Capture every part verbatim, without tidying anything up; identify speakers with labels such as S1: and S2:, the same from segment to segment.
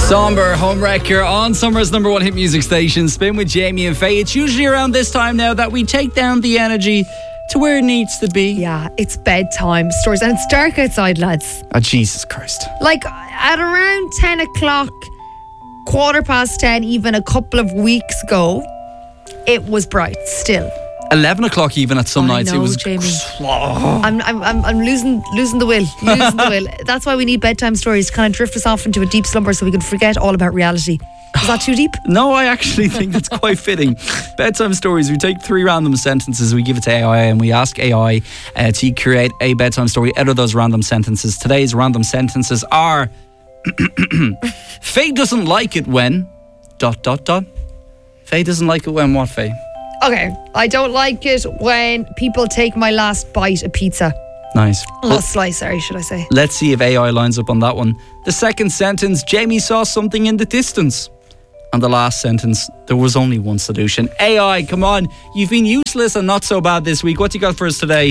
S1: Somber Homewrecker on Summer's number one hit music station. Spin with Jamie and Faye. It's usually around this time now that we take down the energy to where it needs to be.
S2: Yeah, it's bedtime stories and it's dark outside, lads.
S1: Oh, Jesus Christ.
S2: Like at around ten o'clock, quarter past ten, even a couple of weeks ago, it was bright still.
S1: eleven o'clock even at some
S2: I
S1: nights.
S2: know,
S1: It was
S2: Jamie.
S1: Oh.
S2: I'm, I'm, I'm, I'm losing, losing the will, losing the will. That's why we need bedtime stories to kind of drift us off into a deep slumber so we can forget all about reality. Is that too deep?
S1: No, I actually think that's quite fitting. Bedtime stories. We take three random sentences, we give it to A I, and we ask A I uh, to create a bedtime story out of those random sentences. Today's random sentences are Faye doesn't like it when dot dot dot. Faye doesn't like it when what, Faye?
S2: Okay, I don't like it when people take my last bite of pizza.
S1: Nice.
S2: Last slice, sorry, should I say.
S1: Let's see if A I lines up on that one. The second sentence, Jamie saw something in the distance. And the last sentence, there was only one solution. A I, come on. You've been useless and not so bad this week. What you got for us today?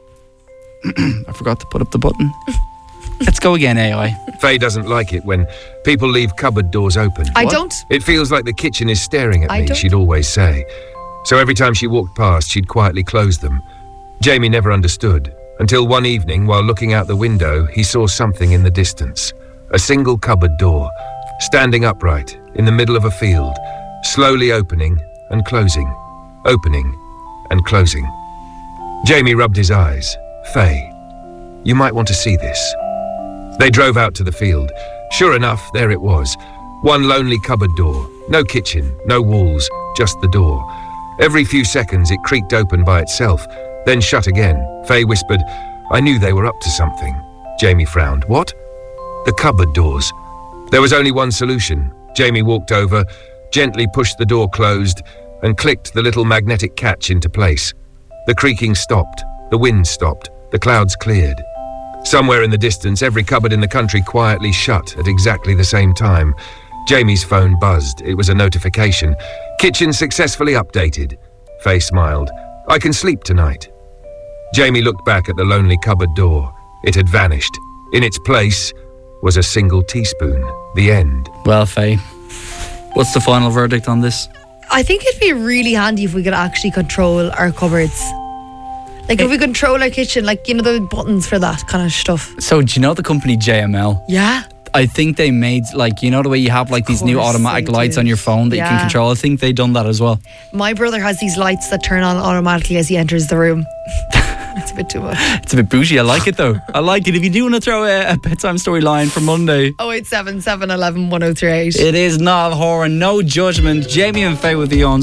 S1: I forgot to put up the button. Let's go again, A I.
S3: Faye doesn't like it when people leave cupboard doors open.
S2: I
S1: What?
S2: don't.
S3: It feels like the kitchen is staring at
S2: I
S3: me,
S2: don't.
S3: she'd always say. So every time she walked past, she'd quietly close them. Jamie never understood, until one evening, while looking out the window, he saw something in the distance. A single cupboard door, standing upright, in the middle of a field, slowly opening and closing, opening and closing. Jamie rubbed his eyes. Faye, you might want to see this. They drove out to the field. Sure enough, there it was. One lonely cupboard door. No kitchen, no walls, just the door. Every few seconds it creaked open by itself, then shut again. Faye whispered, I knew they were up to something. Jamie frowned. What? The cupboard doors. There was only one solution. Jamie walked over, gently pushed the door closed, and clicked the little magnetic catch into place. The creaking stopped. The wind stopped. The clouds cleared. Somewhere in the distance, every cupboard in the country quietly shut at exactly the same time. Jamie's phone buzzed. It was a notification. Kitchen successfully updated. Faye smiled. I can sleep tonight. Jamie looked back at the lonely cupboard door. It had vanished. In its place was a single teaspoon. The end.
S1: Well, Faye, what's the final verdict on this?
S2: I think it'd be really handy if we could actually control our cupboards. Like if we control our kitchen, like, you know, the buttons for that kind of stuff.
S1: So, do you know the company J M L?
S2: Yeah.
S1: I think they made, like, you know the way you have like these new
S2: course
S1: automatic
S2: they
S1: lights
S2: do.
S1: on your phone that you can
S2: Yeah.
S1: control. I think they done that as well.
S2: My brother has these lights that turn on automatically as he enters the room. It's a bit too much.
S1: It's a bit bougie. I like it though. I like it. If you do want to throw a, a bedtime story line for Monday,
S2: oh eight seven seven, one one, one oh three eight.
S1: it is Niall Horan. No judgment. Jamie and Faye will be on.